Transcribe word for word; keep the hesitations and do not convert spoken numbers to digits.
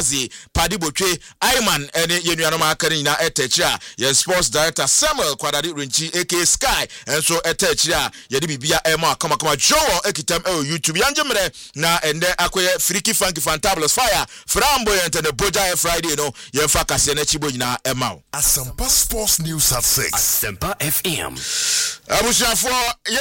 Paddy Botwe Ayman ene yenuanom akare na etechira ye sports director Samuel Kwadade Renchi aka Sky enso etechira ye de bibia ema kama kama Joe ekitam e YouTube yanjemre na ende akoye Freaky Funky Fantabulous Fire Framboyant and the Boja Friday no ye fa kase na chibo nyina ema Asempa Sports News at six Asempa F M Abushafo